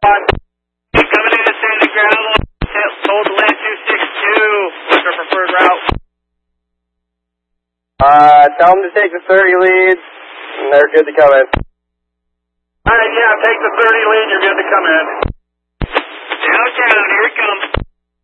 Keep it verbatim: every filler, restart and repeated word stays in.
Coming into Santa Gravel, hold land two six two. What's our preferred route? Uh, tell them to take the thirty lead, and they're good to come in. Alright, yeah, take the thirty lead, you're good to come in. Downtown, here it comes.